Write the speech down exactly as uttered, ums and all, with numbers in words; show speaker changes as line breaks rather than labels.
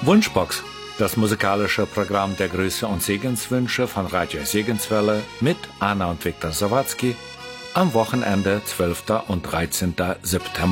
Wunschbox, das musikalische Programm der Grüße und Segenswünsche von Radio Segenswelle mit Anna und Viktor Sawatzki am Wochenende zwölften und dreizehnten September.